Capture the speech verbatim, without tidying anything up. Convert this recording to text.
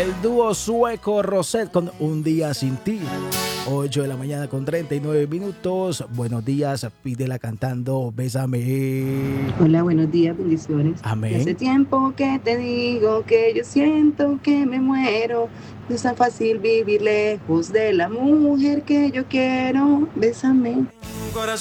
El dúo sueco Rosette con Un Día Sin Ti. ocho de la mañana con treinta y nueve minutos. Buenos días, pídela cantando Bésame. Hola, buenos días, bendiciones. Y hace Amén. tiempo que te digo que yo siento que me muero. No es tan fácil vivir lejos de la mujer que yo quiero. Bésame.